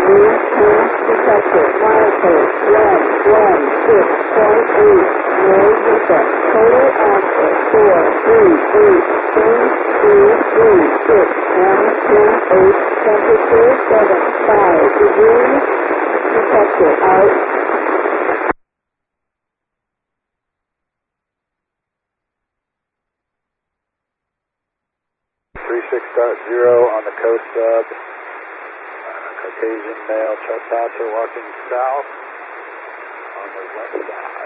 detector, monitor, 116.8, no defect, total access, 438.336.128, temperature 75 degrees, detector out. 36.0 on the coast sub. Caucasian male chest passer walking south on the west side.